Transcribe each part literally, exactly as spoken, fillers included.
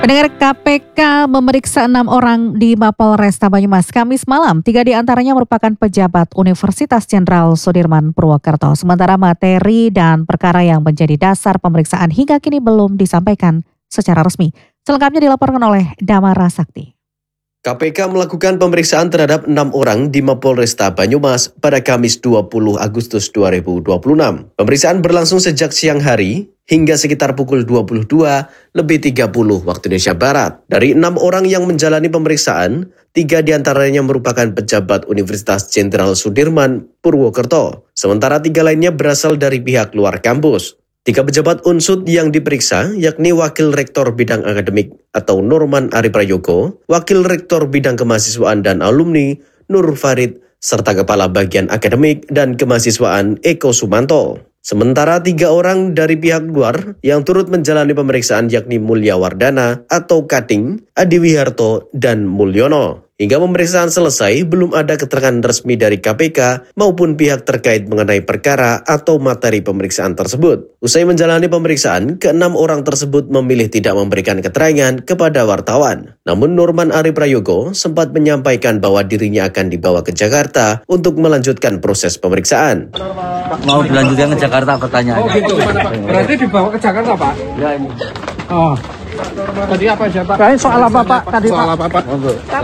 Pendengar, K P K memeriksa enam orang di Mapolresta Banyumas Kamis malam. Tiga di antaranya merupakan pejabat Universitas Jenderal Sudirman Purwokerto. Sementara materi dan perkara yang menjadi dasar pemeriksaan hingga kini belum disampaikan secara resmi. Selengkapnya dilaporkan oleh Damara Sakti. K P K melakukan pemeriksaan terhadap enam orang di Mapolresta Banyumas pada Kamis dua puluh Agustus dua ribu dua puluh enam. Pemeriksaan berlangsung sejak siang hari hingga sekitar pukul dua puluh dua lebih tiga puluh waktu Indonesia Barat. Dari enam orang yang menjalani pemeriksaan, tiga diantaranya merupakan pejabat Universitas Jenderal Sudirman Purwokerto, sementara tiga lainnya berasal dari pihak luar kampus. Tiga pejabat unsud yang diperiksa yakni Wakil Rektor Bidang Akademik atau Norman Ari Prayogo, Wakil Rektor Bidang Kemahasiswaan dan Alumni Nur Farid, serta Kepala Bagian Akademik dan Kemahasiswaan Eko Sumanto. Sementara tiga orang dari pihak luar yang turut menjalani pemeriksaan yakni Mulya Wardana atau Kading, Adi Wiharto, dan Mulyono. Hingga pemeriksaan selesai, belum ada keterangan resmi dari K P K maupun pihak terkait mengenai perkara atau materi pemeriksaan tersebut. Usai menjalani pemeriksaan, keenam orang tersebut memilih tidak memberikan keterangan kepada wartawan. Namun Norman Ari Prayogo sempat menyampaikan bahwa dirinya akan dibawa ke Jakarta untuk melanjutkan proses pemeriksaan. Mau dilanjutkan ke Jakarta pertanyaannya. Oh gitu, berarti dibawa ke Jakarta Pak? Ya ini. Oh. Tadi apa aja Pak? Baik, soal apa Pak? Tadi soal Pak. apa Pak? Tahu,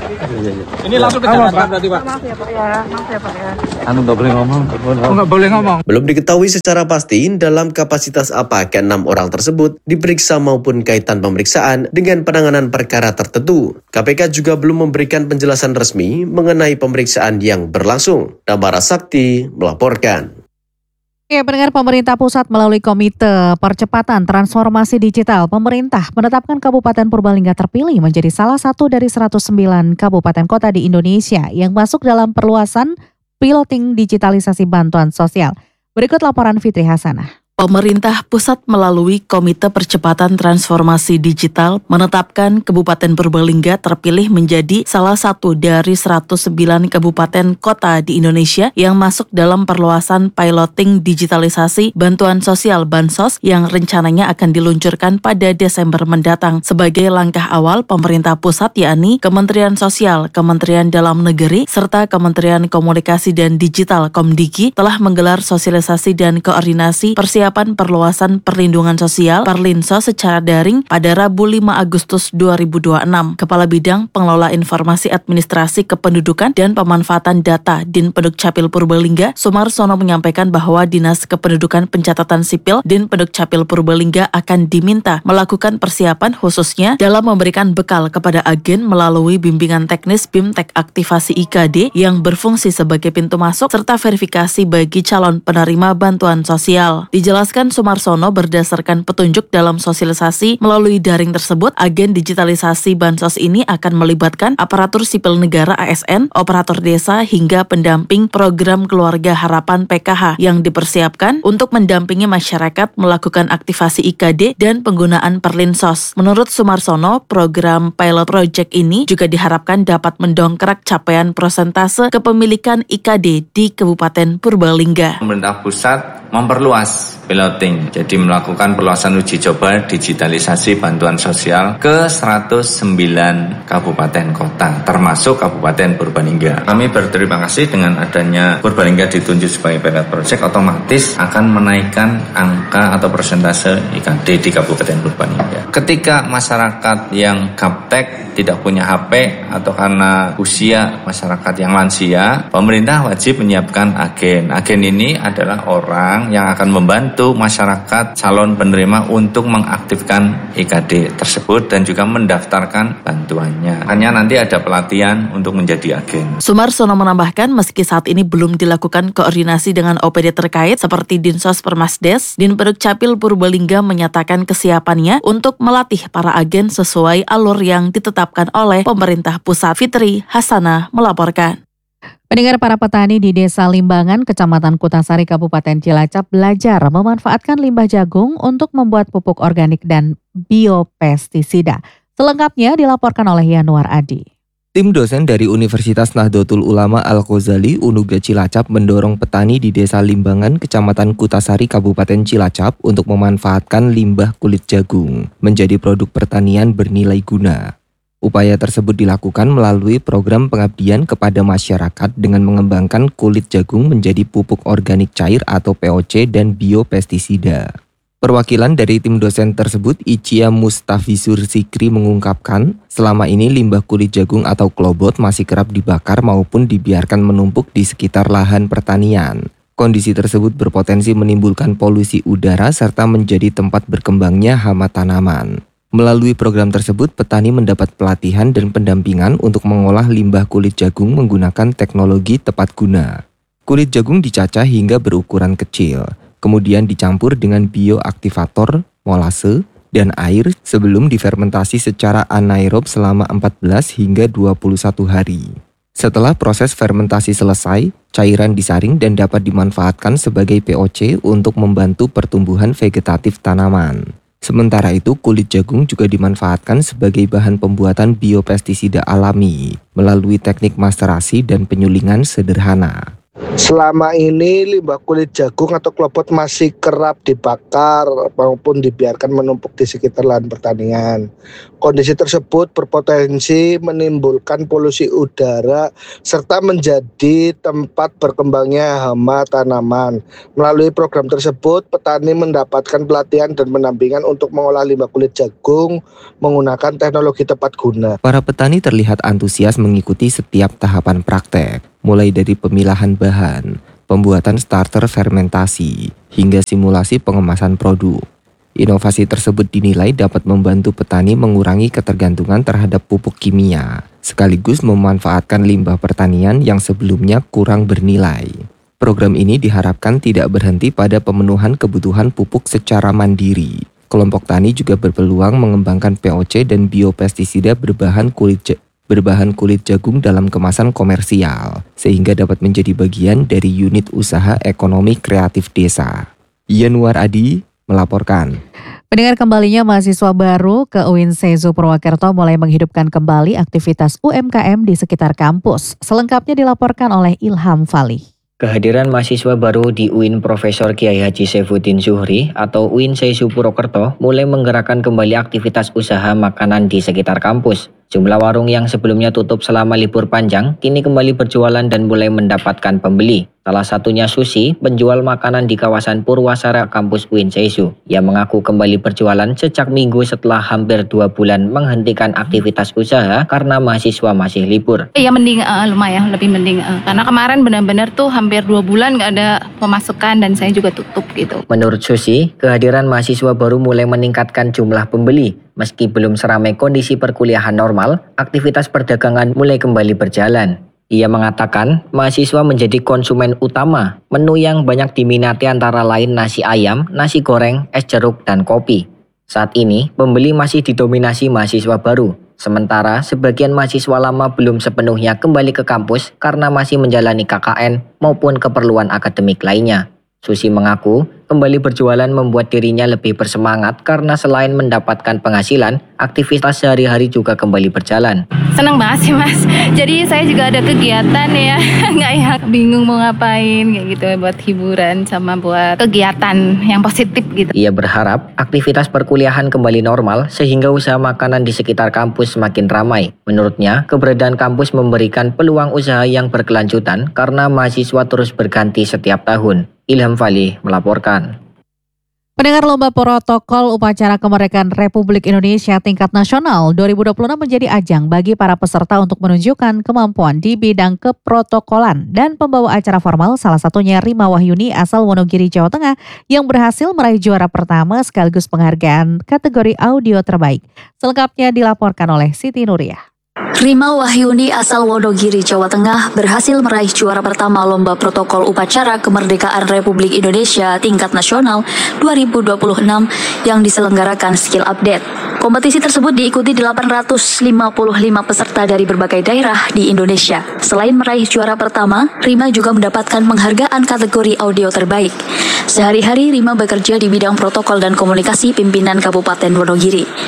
Ini langsung ke Jakarta berarti Pak? Maaf ya Pak ya, maaf ya Pak ya. Anu nggak boleh ngomong. Oh, nggak boleh ngomong. Belum diketahui secara pasti dalam kapasitas apa keenam orang tersebut diperiksa maupun kaitan pemeriksaan dengan penanganan perkara tertentu. K P K juga belum memberikan penjelasan resmi mengenai pemeriksaan yang berlangsung. Damara Sakti melaporkan. Ya, pendengar, pemerintah pusat melalui Komite Percepatan Transformasi Digital pemerintah menetapkan Kabupaten Purbalingga terpilih menjadi salah satu dari seratus sembilan kabupaten kota di Indonesia yang masuk dalam perluasan piloting digitalisasi bantuan sosial. Berikut laporan Fitri Hasanah. Pemerintah pusat melalui Komite Percepatan Transformasi Digital menetapkan Kabupaten Purbalingga terpilih menjadi salah satu dari seratus sembilan kabupaten kota di Indonesia yang masuk dalam perluasan piloting digitalisasi bantuan sosial Bansos yang rencananya akan diluncurkan pada Desember mendatang. Sebagai langkah awal, pemerintah pusat yakni Kementerian Sosial, Kementerian Dalam Negeri, serta Kementerian Komunikasi dan Digital Komdigi telah menggelar sosialisasi dan koordinasi persiapan perluasan perlindungan sosial Perlinsos secara daring pada Rabu lima Agustus dua ribu dua puluh enam. Kepala Bidang Pengelola Informasi Administrasi Kependudukan dan Pemanfaatan Data Dinpeduk Capil Purbalingga, Sumarsono menyampaikan bahwa Dinas Kependudukan Pencatatan Sipil Dinpeduk Capil Purbalingga akan diminta melakukan persiapan khususnya dalam memberikan bekal kepada agen melalui bimbingan teknis BIMTEK Aktivasi I K D yang berfungsi sebagai pintu masuk serta verifikasi bagi calon penerima bantuan sosial. Dijelaskan Jelaskan Sumarsono, berdasarkan petunjuk dalam sosialisasi melalui daring tersebut, agen digitalisasi Bansos ini akan melibatkan aparatur sipil negara A S N, operator desa, hingga pendamping program Keluarga Harapan P K H yang dipersiapkan untuk mendampingi masyarakat melakukan aktivasi I K D dan penggunaan Perlinsos. Menurut Sumarsono, program pilot project ini juga diharapkan dapat mendongkrak capaian persentase kepemilikan I K D di Kabupaten Purbalingga. Pemerintah pusat memperluas piloting, jadi melakukan perluasan uji coba digitalisasi bantuan sosial ke seratus sembilan kabupaten kota, termasuk Kabupaten Purbalingga. Kami berterima kasih dengan adanya Purbalingga ditunjuk sebagai pilot project, otomatis akan menaikkan angka atau persentase I K D di Kabupaten Purbalingga. Ketika masyarakat yang gaptek tidak punya H P atau karena usia masyarakat yang lansia, pemerintah wajib menyiapkan agen. Agen ini adalah orang yang akan membantu masyarakat calon penerima untuk mengaktifkan I K D tersebut dan juga mendaftarkan bantuannya. Hanya nanti ada pelatihan untuk menjadi agen. Sumarsono menambahkan, meski saat ini belum dilakukan koordinasi dengan O P D terkait seperti Dinsos Permasdes, Dinpeduk Capil Purbalingga menyatakan kesiapannya untuk melatih para agen sesuai alur yang ditetapkan oleh pemerintah pusat. Fitri Hasanah melaporkan. Pendengar, para petani di Desa Limbangan, Kecamatan Kutasari, Kabupaten Cilacap belajar memanfaatkan limbah jagung untuk membuat pupuk organik dan biopestisida. Selengkapnya dilaporkan oleh Yanuar Adi. Tim dosen dari Universitas Nahdlatul Ulama Al-Ghazali Unuga Cilacap mendorong petani di Desa Limbangan, Kecamatan Kutasari, Kabupaten Cilacap untuk memanfaatkan limbah kulit jagung menjadi produk pertanian bernilai guna. Upaya tersebut dilakukan melalui program pengabdian kepada masyarakat dengan mengembangkan kulit jagung menjadi pupuk organik cair atau P O C dan biopestisida. Perwakilan dari tim dosen tersebut, Icia Mustafizur Sikri, mengungkapkan selama ini limbah kulit jagung atau klobot masih kerap dibakar maupun dibiarkan menumpuk di sekitar lahan pertanian. Kondisi tersebut berpotensi menimbulkan polusi udara serta menjadi tempat berkembangnya hama tanaman. Melalui program tersebut, petani mendapat pelatihan dan pendampingan untuk mengolah limbah kulit jagung menggunakan teknologi tepat guna. Kulit jagung dicacah hingga berukuran kecil, kemudian dicampur dengan bioaktivator, molase, dan air sebelum difermentasi secara anaerob selama empat belas hingga dua puluh satu hari. Setelah proses fermentasi selesai, cairan disaring dan dapat dimanfaatkan sebagai P O C untuk membantu pertumbuhan vegetatif tanaman. Sementara itu, kulit jagung juga dimanfaatkan sebagai bahan pembuatan biopestisida alami melalui teknik masterasi dan penyulingan sederhana. Selama ini limbah kulit jagung atau klobot masih kerap dibakar maupun dibiarkan menumpuk di sekitar lahan pertanian. Kondisi tersebut berpotensi menimbulkan polusi udara serta menjadi tempat berkembangnya hama tanaman. Melalui program tersebut, petani mendapatkan pelatihan dan pendampingan untuk mengolah limbah kulit jagung menggunakan teknologi tepat guna. Para petani terlihat antusias mengikuti setiap tahapan praktek, mulai dari pemilahan bahan, pembuatan starter fermentasi, hingga simulasi pengemasan produk. Inovasi tersebut dinilai dapat membantu petani mengurangi ketergantungan terhadap pupuk kimia, sekaligus memanfaatkan limbah pertanian yang sebelumnya kurang bernilai. Program ini diharapkan tidak berhenti pada pemenuhan kebutuhan pupuk secara mandiri. Kelompok tani juga berpeluang mengembangkan P O C dan biopestisida berbahan kulit jagung. berbahan kulit jagung dalam kemasan komersial, sehingga dapat menjadi bagian dari unit usaha ekonomi kreatif desa. Yanuar Adi melaporkan. Mendengar kembalinya mahasiswa baru ke U I N Sezu Purwakarta mulai menghidupkan kembali aktivitas U M K M di sekitar kampus. Selengkapnya dilaporkan oleh Ilham Fali. Kehadiran mahasiswa baru di U I N Profesor Kiai Haji Saifuddin Zuhri atau U I N Sezu Purwokerto mulai menggerakkan kembali aktivitas usaha makanan di sekitar kampus. Jumlah warung yang sebelumnya tutup selama libur panjang kini kembali berjualan dan mulai mendapatkan pembeli. Salah satunya Susi, penjual makanan di kawasan Purwasara kampus U I N Sezu. Ia mengaku kembali berjualan sejak minggu setelah hampir dua bulan menghentikan aktivitas usaha karena mahasiswa masih libur. Iya mending uh, lumayan lebih mending uh, karena kemarin benar-benar tuh hampir dua bulan nggak ada pemasukan dan saya juga tutup gitu. Menurut Susi, kehadiran mahasiswa baru mulai meningkatkan jumlah pembeli. Meski belum seramai kondisi perkuliahan normal, aktivitas perdagangan mulai kembali berjalan. Ia mengatakan mahasiswa menjadi konsumen utama. Menu yang banyak diminati antara lain nasi ayam, nasi goreng, es jeruk, dan kopi. Saat ini, pembeli masih didominasi mahasiswa baru. Sementara, sebagian mahasiswa lama belum sepenuhnya kembali ke kampus karena masih menjalani K K N maupun keperluan akademik lainnya. Susi mengaku, kembali berjualan membuat dirinya lebih bersemangat karena selain mendapatkan penghasilan, aktivitas sehari-hari juga kembali berjalan. Seneng banget sih mas, jadi saya juga ada kegiatan ya, nggak ya bingung mau ngapain kayak gitu buat hiburan sama buat kegiatan yang positif gitu. Ia berharap aktivitas perkuliahan kembali normal sehingga usaha makanan di sekitar kampus semakin ramai. Menurutnya, keberadaan kampus memberikan peluang usaha yang berkelanjutan karena mahasiswa terus berganti setiap tahun. Ilham Fali melaporkan. Pendengar lomba protokol upacara kemerdekaan Republik Indonesia tingkat nasional dua ribu dua puluh enam menjadi ajang bagi para peserta untuk menunjukkan kemampuan di bidang keprotokolan dan pembawa acara formal, salah satunya Rima Wahyuni asal Wonogiri, Jawa Tengah yang berhasil meraih juara pertama sekaligus penghargaan kategori audio terbaik. Selengkapnya dilaporkan oleh Siti Nuriyah. Rima Wahyuni asal Wonogiri, Jawa Tengah berhasil meraih juara pertama Lomba Protokol Upacara Kemerdekaan Republik Indonesia tingkat nasional dua ribu dua puluh enam yang diselenggarakan Skill Update. Kompetisi tersebut diikuti delapan ratus lima puluh lima peserta dari berbagai daerah di Indonesia. Selain meraih juara pertama, Rima juga mendapatkan penghargaan kategori audio terbaik. Sehari-hari Rima bekerja di bidang protokol dan komunikasi pimpinan Kabupaten Wonogiri.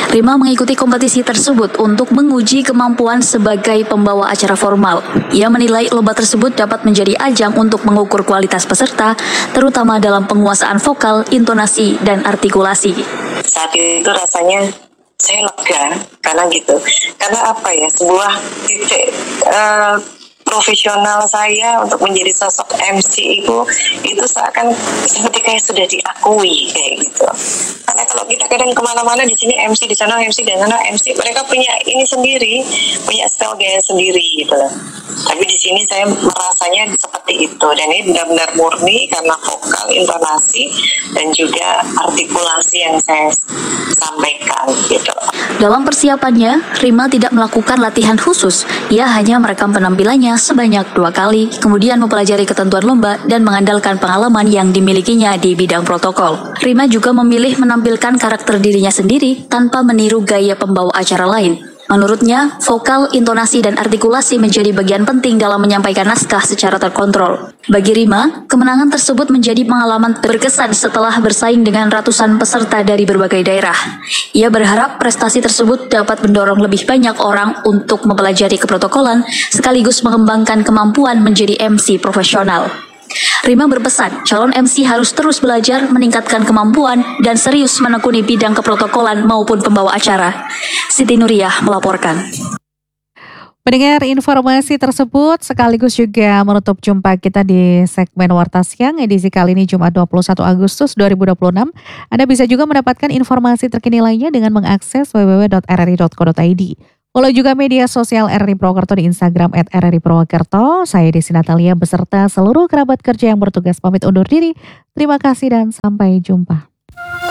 Rima mengikuti kompetisi tersebut untuk menguji kemampuan sebagai pembawa acara formal. Ia menilai lomba tersebut dapat menjadi ajang untuk mengukur kualitas peserta, terutama dalam penguasaan vokal, intonasi, dan artikulasi. Saat itu rasanya saya lega, karena gitu. Karena apa ya, sebuah titik uh, profesional saya untuk menjadi sosok M C itu itu seakan seperti kayak sudah diakui kayak gitu. Karena kalau kita kadang kemana-mana, di sini M C, di sana M C, di sana M C, mereka punya ini sendiri, punya style gaya sendiri gitu. Tapi di sini saya merasanya seperti itu, dan ini benar-benar murni karena vokal, intonasi, dan juga artikulasi yang saya sampaikan gitu. Dalam persiapannya, Rima tidak melakukan latihan khusus. Ia hanya merekam penampilannya sebanyak dua kali, kemudian mempelajari ketentuan lomba dan mengandalkan pengalaman yang dimilikinya di bidang protokol. Rima juga memilih menampilkan karakter dirinya sendiri tanpa meniru gaya pembawa acara lain. Menurutnya, vokal, intonasi, dan artikulasi menjadi bagian penting dalam menyampaikan naskah secara terkontrol. Bagi Rima, kemenangan tersebut menjadi pengalaman berkesan setelah bersaing dengan ratusan peserta dari berbagai daerah. Ia berharap prestasi tersebut dapat mendorong lebih banyak orang untuk mempelajari keprotokolan sekaligus mengembangkan kemampuan menjadi M C profesional. Rima berpesan, calon M C harus terus belajar, meningkatkan kemampuan, dan serius menekuni bidang keprotokolan maupun pembawa acara. Siti Nuriyah melaporkan. Mendengar informasi tersebut sekaligus juga menutup jumpa kita di segmen Warta Siang edisi kali ini Jumat dua puluh satu Agustus dua ribu dua puluh enam. Anda bisa juga mendapatkan informasi terkini lainnya dengan mengakses w w w titik r r i titik co titik i d. Follow juga media sosial R R I Purwokerto di Instagram et r r i purwokerto. Saya Desi Natalia beserta seluruh kerabat kerja yang bertugas pamit undur diri. Terima kasih dan sampai jumpa.